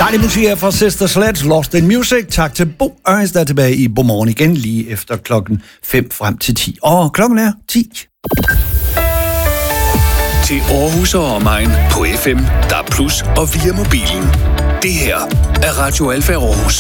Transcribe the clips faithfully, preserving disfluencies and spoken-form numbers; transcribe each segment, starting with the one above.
Dejlig musik her fra Sister Sledge, Lost in Music. Tak til Bo Ørns, der er tilbage i Godmorgen igen lige efter klokken fem frem til ti. Og klokken er ti. Til Aarhus og omegn på F M, D A B plus, og via mobilen. Det her er Radio Alfa Aarhus.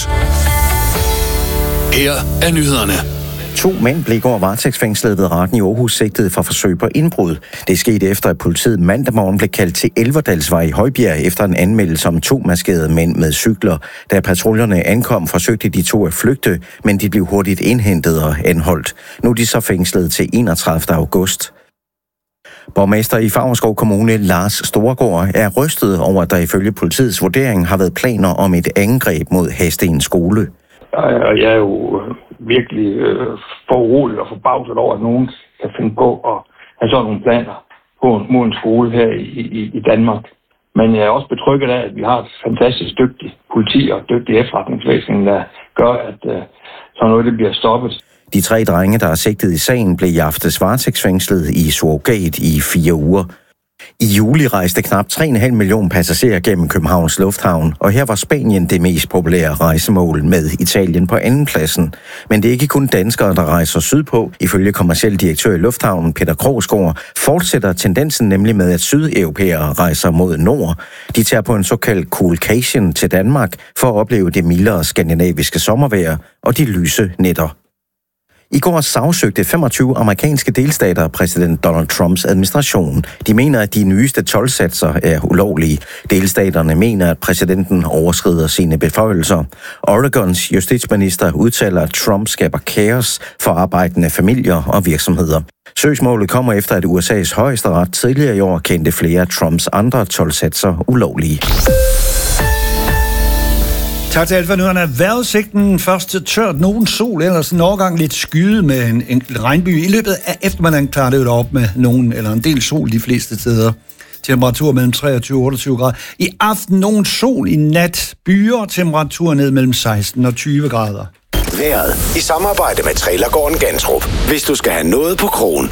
Her er nyhederne. To mænd blev i går varetægtsfængslet ved retten i Aarhus sigtet for forsøg på indbrud. Det skete efter, at politiet mandag morgen blev kaldt til Elverdalsvej i Højbjerg efter en anmeldelse om to maskerede mænd med cykler. Da patruljerne ankom, forsøgte de to at flygte, men de blev hurtigt indhentet og anholdt. Nu er de så fængslet til enogtredivte august. Borgmester i Favrskov Kommune, Lars Storgård, er rystet over, at der ifølge politiets vurdering har været planer om et angreb mod Hadsten skole. Jeg er jo virkelig øh, foruroliget og forbavset over, at nogen kan finde på at have sådan nogle planer på, mod en skole her i, i, i Danmark. Men jeg er også betrygget af, at vi har et fantastisk dygtigt politi og dygtigt efterretningsvæsen, der gør, at øh, sådan noget det bliver stoppet. De tre drenge, der er sigtet i sagen, blev i aftes varetægtsfængslet i surrogat i fire uger. I juli rejste knap tre komma fem millioner passagerer gennem Københavns Lufthavn, og her var Spanien det mest populære rejsemål med Italien på andenpladsen. Men det er ikke kun danskere, der rejser sydpå. Ifølge kommerciel direktør i Lufthavnen, Peter Krogsgaard, fortsætter tendensen nemlig med, at sydeuropæere rejser mod nord. De tager på en såkaldt coolcation til Danmark for at opleve det mildere skandinaviske sommervejr og de lyse nætter. I går sagsøgte femogtyve amerikanske delstater præsident Donald Trumps administration. De mener, at de nyeste toldsatser er ulovlige. Delstaterne mener, at præsidenten overskrider sine beføjelser. Oregons justitsminister udtaler, at Trump skaber kaos for arbejdende familier og virksomheder. Søgsmålet kommer efter, at U S A's højesteret tidligere i år kendte flere af Trumps andre toldsatser ulovlige. Tak til Alfa-nyhederne. Vejrudsigten først til tørt, nogen sol, ellers en overgang lidt skyde med en enkelt regnby. I løbet af eftermiddagen klarer det op med nogen eller en del sol de fleste steder. Temperatur mellem treogtyve og otteogtyve grader. I aften nogen sol, i nat byer, temperatur ned mellem seksten og tyve grader. Vejret i samarbejde med Trailergården Gantrup. Hvis du skal have noget på krogen.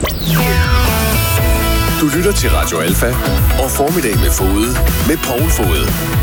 Du lytter til Radio Alfa og Formiddag med Fode med Poul Fode.